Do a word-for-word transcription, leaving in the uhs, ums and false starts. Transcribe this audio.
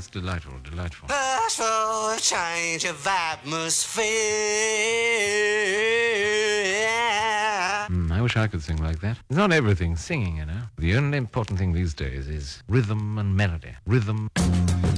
yes, delightful, delightful. Ask for a change of atmosphere. Mm, I wish I could sing like that. It's not everything singing, you know. The only important thing these days is rhythm and melody. Rhythm...